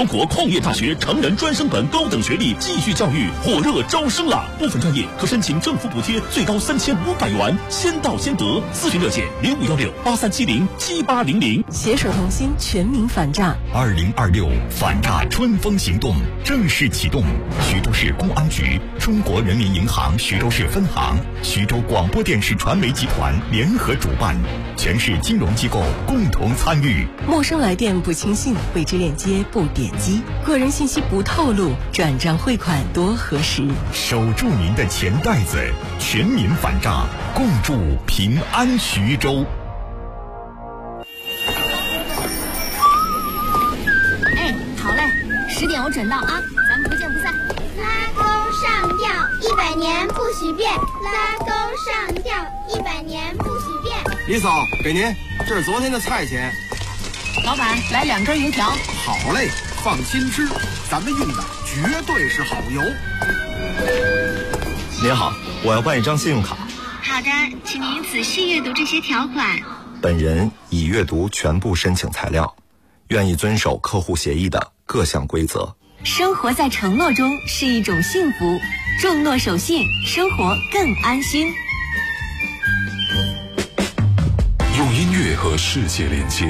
中国矿业大学成人专升本高等学历继续教育火热招生了，部分专业可申请政府补贴，最高3500元，先到先得。咨询热线051683707800。 携手同心，全民反诈。 2026反诈春风行动正式启动，徐州市公安局、中国人民银行徐州市分行、徐州广播电视传媒集团联合主办，全市金融机构共同参与。 陌生来电不轻信，未知链接不点击，个人信息不透露，转账汇款多核实。 守住您的钱袋子，全民反诈，共筑平安徐州。 哎，好嘞，10点我准到啊，咱们不见不散。 拉钩上吊100年不许变，拉钩上吊100年不许变。 李嫂，给您，这是昨天的菜钱。 老板，来2根油条。 好嘞，放心吃，咱们用的绝对是好油。 您好，我要办一张信用卡。 好的，请您仔细阅读这些条款。 本人已阅读全部申请材料，愿意遵守客户协议的各项规则。 生活在承诺中是一种幸福，重诺守信，生活更安心。 用音乐和世界连接，